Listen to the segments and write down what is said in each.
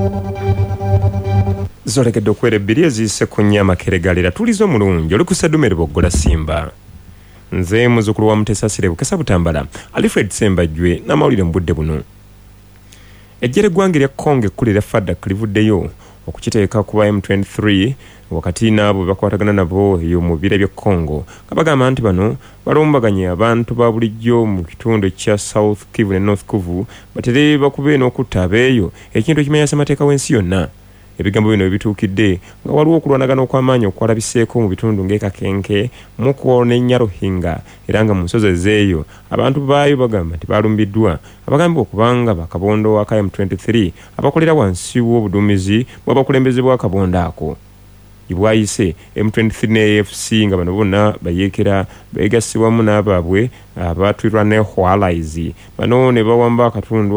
Zolegedde okwera ebbiri eziyise ku nnyama keregalera tulizo mulungi oli ku Sseddumeri Boggola Simba. Nze muzzukulu wa Mutesa Sire Bukesa Butambala Alfred Sembajjwe n'amawulire mu budde buno. Ejjere eggwanga erya Congo ekkulira FARDC livuddeyo okukiteeka ku M23 wakati n'abo bakwatagana nabo eyo mu bire bya Congo. Kabagamba nti bano balumbaganye abantu ba bulijjo mu kitundu kya South Kivu ne North Kivu batere bakube n'okutta abeeyo ekintu ekimenyesa amateeka w'ensi yonna. Ebigambo bino bituukidde nga waliwo okulwanagana okw'amaanyi okwalabiseeko mu bitundu ng'ekakenke Mukwo ne Nyaruhinga era nga mu nsozi ezeeyo abantu baayo bagamba nti balumbiddwa abagambibwa okubanga bakabondo aka M23 abakolera wansi w'obuduumizi bw'abakulembeze bw'akabondo ako. Ibwayise M23 ne AFC nga bano bonna bayeekera beegassibwamu n'abaabwe abatwirwa ne Hwalaizi bano ne bawamba akatundu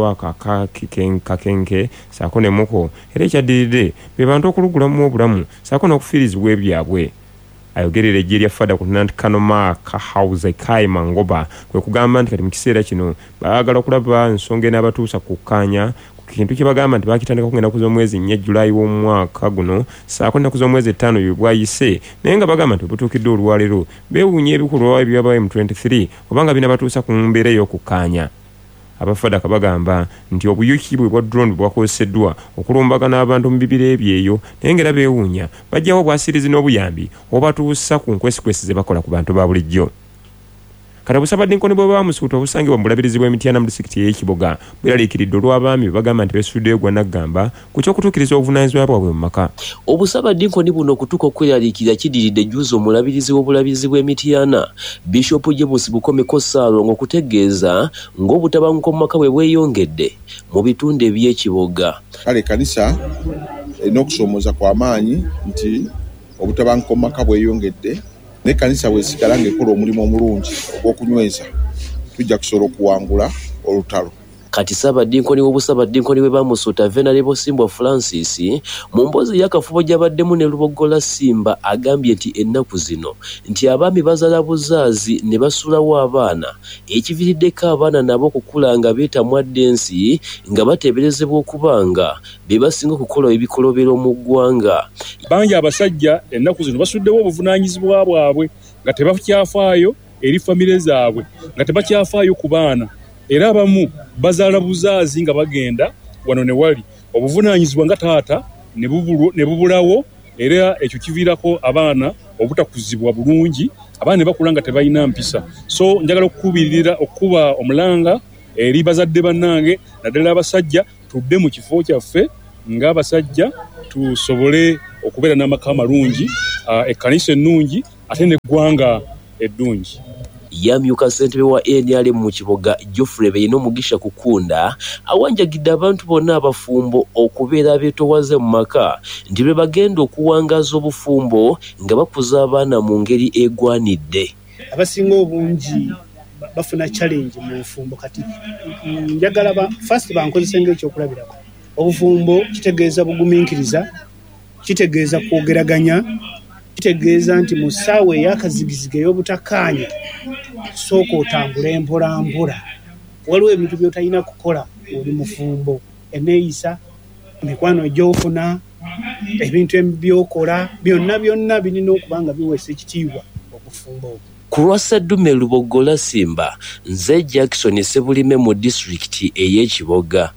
akakenke saako ne Muko era ekyaddiridde be bantu okulugulamu obulamu saako n'okufiirizibwa ebyabwe. Ayogerera ejje lya FARDC Lieutenant Colonel Kahauze Kai Mangoba kwe kugamba nti kati mu kiseera kino baagala okulaba ensonga n'abatuusa ku kkaanya kintu kibagamba nti bakitandika kugenda kuza omwezi 4 Julai w'omwaka guno saako na kuza omwezi 5 y'obwayise naye nga bagamba nti butuukidde olwaleero beewuunya ebikolwa ebyaba M23 obanga bina batuusa ku mbeera ey'okukkaanya. Abafadaka bagamba nti obuyuki bwe bwa drone bwakozeseddwa okulumbagana abantu mu bibira ebyeyo naye nga era beewuunya bajjawo obwasirizi n'obuyambi obatuusa ku nkwesikwesi ze bakola ku bantu ba bulijjo. Kati Busabadinkoni bwe bamusuuta obusangibwa mu bulabirizi bw'Emityana mu disitulikiti y'Ekiboga bweraliikiridde olw'abaami bagamba nti beesuddeyo gwa Naggamba ku ky'okutuukiriza obuvunaanyizibwa bwabwe mu maka. Obusabadinkoni buno okutuuka okweraliikirira kidiridde jjuuzi omulabirizi w'obulabirizi bw'Emityana Bishop James Bukomeko Ssaalongo okutegeeza ng'obutabanguko mu maka bwe bweyongedde mu bitundu eby'Ekiboga. Kale kanisa erina okusomooza kw'amaanyi nti obutabanguko mu maka bweyongedde ne kanisa wesigala ng'ekola omulimu omulungi ogw'okunyweza tujja kusobola okuwangula olutalo. Kati Ssaabadinkoni w'Obusabadinkoni bwe bamusuuta Venerable Simbwa Francis mu mboozi y'akafubo gy'abaddemu ne Lubogola Simba agambye nti ennaku zino nti abaami bazaala buzaazi ne basulawo abaana ekiviiriddeko abaana nabo okukula nga beetamwadde ensi nga bateeberezebwa okubanga be basinga okukola ebikolobero mu ggwanga. Bangi abasajja ennaku zino basuddewo obuvunaanyizibwa bwabwe nga tebakyafaayo eri famire zaabwe nga tebakyafaayo ku baana era abamu bazaala buzaazi nga bagenda wano ne wali obuvunaanyizibwa nga taata ne bubulawo era ekyo kiviirako abaana obutakuzibwa bulungi abaana ne bakula nga tebalina mpisa. So njagala okukubiririra okuba omulanga eri bazadde bannange naddala abasajja tudde mu kifo kyaffe ng'abasajja tusobole okubeera n'amaka amalungi ekkanisa ennungi ate n'eggwanga eddungi. Yamyuka ssentebe wa NRM mu Kiboga Geoffrey Beyino Mugisha Kukunda awanjagidde abantu bonna abafumbo okubeera abeetowaze mu maka nti be bagenda okuwangaza obufumbo nga bakuza abaana mu ngeri egwanidde. Abasinga obungi bafuna challenge mu bufumbo kati njagala first bankozesa ng'ekyokulabirako. Obufumbo kitegeeza bugumiikiriza, kitegeeza kwogeraganya, kitegeeza nti mu ssaawa ey'akazigiziga ey'obutakkaanya sooka otambula empolampola. Waliwo ebintu by'otalina kukola oli mufumbo, eneeyisa, emikwano gy'ofuna, ebintu ebyokola byonna birina okuba nga biweesa ekitiibwa okufumbo. Ku lwa Sseddumeri Lubogola Simba, nze Jackson Sebulime mu disitulikiti ey'Ekiboga.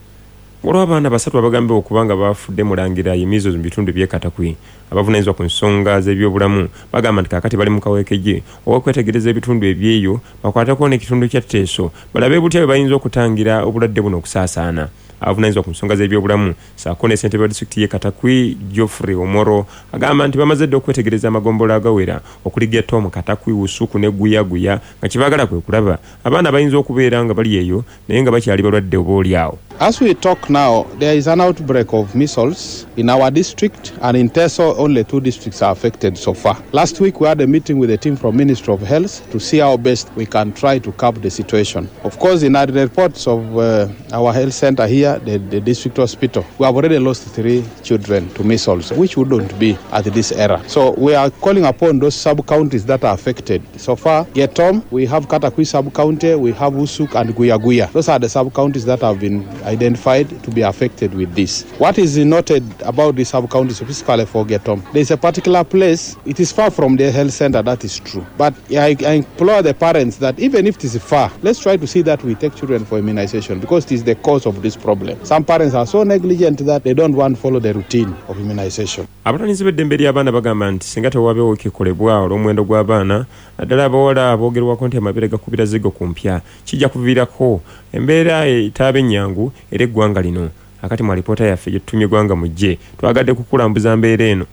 Waliwo abaana basatu abagambibwa okubanga bafudde mulangira yimizo mu bitundu by'e Katakwi abavunaanyizibwa ku nsonga z'ebyobulamu bagamba nti kaakati bali mu kaweekejje okwetegereza ebitundu ebyeyo bakwatako n'ekitundu kya Teso balabe butya bwe bayinza okutangira obulwadde buno okusaasaana. Abavunaanyizibwa ku nsonga z'ebyobulamu ssaako ne ssentebe wa disitulikiti y'e Katakwi Geoffrey Omoro agamba nti bamaze dda okwetegereza amagombolola agawera okuli Tom Katakwi Usuku ne Guyaguya nga kibaagala kwe kulaba abaana bayinza okubeera nga bali eyo naye nga bakyali balwadde oboolyawo. As we talk now, there is an outbreak of measles in our district, and in Teso, only 2 districts are affected so far. Last week, we had a meeting with the team from Ministry of Health to see how best we can try to curb the situation. Of course, in our reports of our health center here, the district hospital, we have already lost 3 children to measles, which wouldn't be at this era. So we are calling upon those sub-counties that are affected. So far, Getom, we have Katakwi sub-county, we have Usuk and Guyaguya. Those are the sub-counties that have been identified to be affected with this. What is noted about the sub-county, specifically for Getom, there is a particular place, it is far from the health center, that is true. But I implore the parents that even if it is far, let's try to see that we take children for immunization because it is the cause of this problem. Some parents are so negligent that they don't want to follow the routine of immunization. Abatonzi b'eddembe ly'abaana bagamba nti singa tewabeewo ekikolebwa olw'omuwendo gw'abaana naddala abawala aboogerwako nti amabere gakubira zigo ku mpya kijja kuviirako embeera etaaba ennyangu era eggwanga lino. Akati mu alipoota yaffe gye tutumye eggwanga mujje twagadde kukulambuza mbeera eno.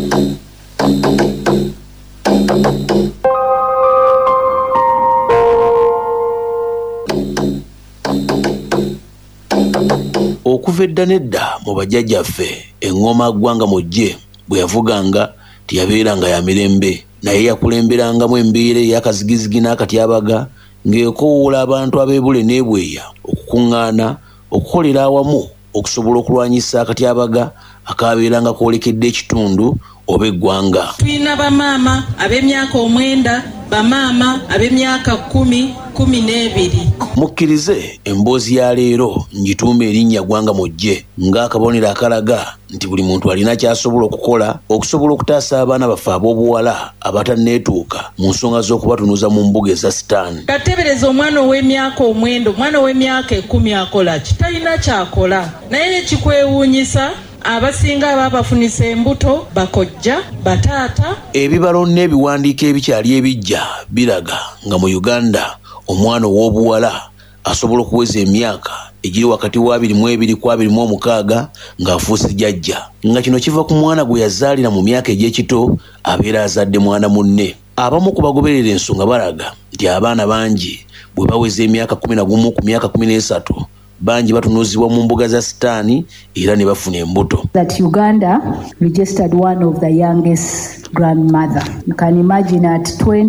Okuva edda nedda mu bajjajjaffe engoma ggwanga mujje bwe yavuganga tiyabeeranga ya mirembe naye yakulemberangamu embeera ey'akazigizigi n'akatyabaga ng'ekoowoola abantu ab'ebule n'ebweya okukuŋŋaana okukolera awamu okusobola okulwanyisa akatyabaga akaabeeranga koolekedde ekitundu oba eggwanga. Tulina bamaama ab'emyaka 9, bamaama ab'emyaka 10, 12. Mukkirize emboozi ya leero njituuma erinnya ggwanga mujje ng'akabonero akalaga nti buli muntu alina ky'asobola okukola okusobola okutaasa abaana baffe ab'obuwala abatanneetuuka mu nsonga z'okubatunuza mu mbuga eza sitaani. Katebereza omwana ow'emyaka 9, omwana ow'emyaka 10 akola ki? Talina ky'akola. Naye ekikwewuunyisa abasinga ababafunisa embuto bakojja bataata. Ebibalo n'ebiwandiiko ebikyali ebijja biraga nga mu Uganda omwana ow'obuwala asobola okuweza emyaka egiri wakati wa 22 ku 26 ng'afuuse jjajja, nga kino kiva ku mwana gwe yazaalira mu myaka egy'ekito abeera azadde mwana munne. Abamu ku bagoberera ensonga balaga nti abaana bangi bwe baweza emyaka 11 ku myaka 13 bangi batunuzibwa mu mbuga za sitaani era ne bafuna embuto. That Uganda registered one of the youngest grandmother. You can imagine at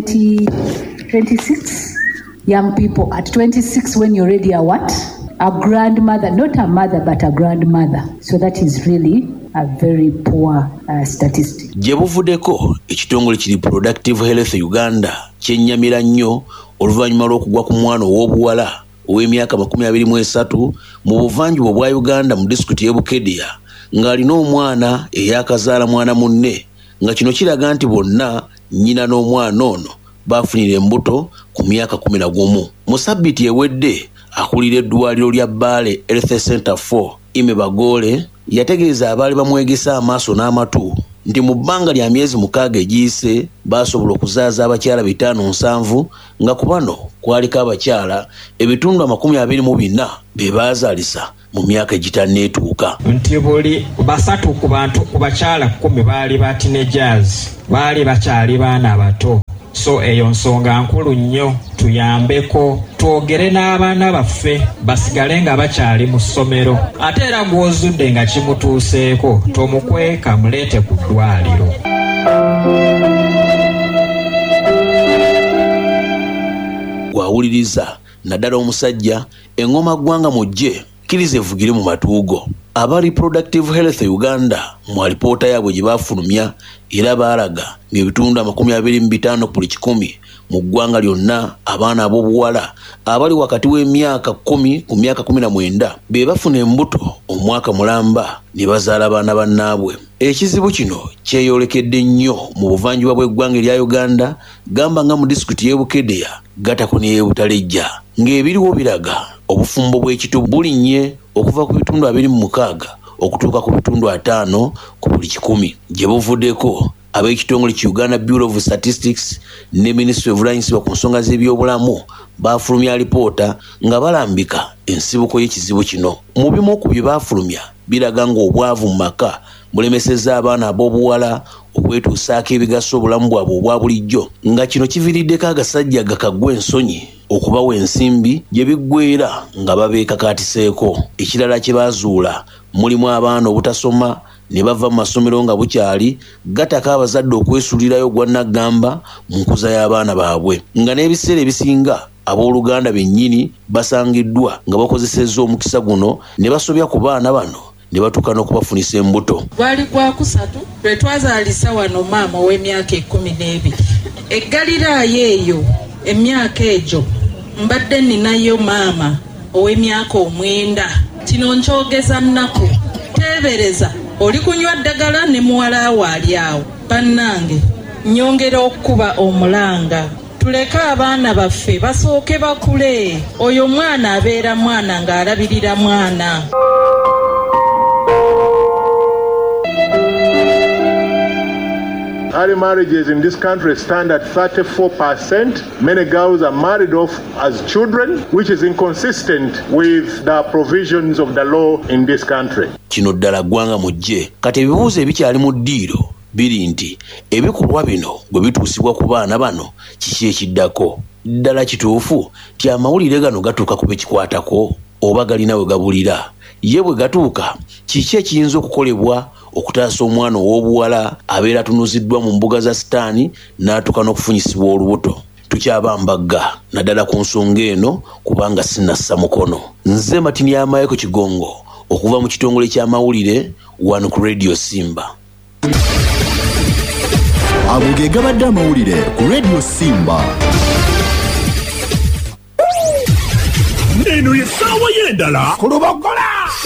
26 young people at 26 when you're already a what? A grandmother, not a mother but a grandmother. So that is really a very poor statistic. Gye buvuddeko ekitongole ki Reproductive Health Uganda kyennyamira nnyo oluvannyuma lw'okugwa ku mwana ow'obuwala ow'emyaka 23 mu buvanjuba bwa Uganda mu disitulikiti y'e Bukedya ng'alina omwana eyakazaala mwana munne, nga kino kiraga nti bonna nnyina n'omwana ono bafunira embuto ku myaka 11. Mu ssabbiiti ewedde akulira eddwaliro lya Bale Health Center 4 Ime Bagole yategeeza abaali bamwegesa amaaso n'amatu nti mu bbanga lya myezi 6 egiyise baasobola okuzaaza abakyala 5-7 nga ku bano kwaliko abakyala ebitundu 24 be baazaalisa mu myaka egitanneetuuka. Nti buli 3 ku bantu ku bakyala 10 baali ba teenagers, baali bakyali baana bato. So eyo nsonga nkulu nnyo, tuyambeko twogere n'abaana baffe basigale nga bakyali mu ssomero, ate era gw'ozudde nga kimutuuseeko tomukweka muleete ku ddwaliro. Gwawuliriza naddala omusajja engoma ggwanga mujje kkiriza evugire mu matuugo. Aba Reproductive Health Uganda mu alipoota yaabwe gye baafulumya era baalaga ng'ebitundu 25 ku buli 100 mu ggwanga lyonna abaana ab'obuwala abali wakati w'emyaka 10 ku myaka 19 be bafuna embuto omwaka mulamba ne bazaala abaana bannaabwe. Ekizibu kino kyeyolekedde nnyo mu buvanjuba bw'eggwanga erya Uganda, gamba nga mu disitulikiti y'e Bukedya, Gatako n'ey'e Butalejja, ng'ebiriwo biraga obufumbo bw'ekito bulinnye okuva ku bitundu 26 okutuuka ku bitundu 5 ku buli 100. Gye buvuddeko ab'ekitongole ki Uganda Bureau of Statistics ne Ministry of Buvunaanyizibwa ku nsonga z'ebyobulamu baafulumya alipoota nga balambika ensibuko y'ekizibu kino. Mu bimu ku bye baafulumya biraga ng'obwavu mu maka bulemesezza abaana ab'obuwala okwetuusaako ebigaso obulamu bwabwe obwa bulijjo, nga kino kiviiriddeko agasajja gakaggwa ensonyi okubawa ensimbi gye biggweera nga babeekakaatiseeko. Ekirala kye baazuula mulimu abaana obutasoma ne bava mu masomero nga bukyali, gataka abazadde okwesuulirayo gwa naggamba mu nkuza y'abaana baabwe, nga n'ebiseera ebisinga abooluganda bennyini basangiddwa nga bakozesezza omukisa guno ne basobya ku baana bano ne batuuka n'okubafunisa embuto. Gwali gwa kusatu lwe twazaalisa wano maama ow'emyaka 12. Eggaliraayo eyo emyaka egyo mbadde ninayo maama ow'emyaka 9. kino nkyogeza nnaku teebereza oli kunywa ddagala ne muwala we ali awo bannange nyongera okukuba omulanga tuleke abaana baffe basooke bakule oyo mwana abeera mwana ng'alabirira mwana. Early marriages in this country stand at 34%. Many girls are married off as children, which is inconsistent with the provisions of the law in this country. Kino ddala gwanga mujje kati ebibuuzo ebikyali mu ddiiro biri nti ebikolwa bino bwe bituusibwa ku baana bano kiki ekiddako ddala kituufu ti amawulire gano gatuuka ku bekikwatako oba galina we gabulira ye bwe gatuuka kiki ekiyinza okukolebwa okutaasa omwana ow'obuwala abeera atunuziddwa mu mbuga za sitaani n'atuuka n'okufunyisibwa olubuto tukyabambagga naddala ku nsonga eno kubanga sinassa mukono. Nze Matini Amayeko Kigongo okuva mu kitongole ky'amawulire wano ku Radio Simba. Ago ge gabadde amawulire ku Radio Simba. Eno ye ssaawa y'endala ku Lubogola.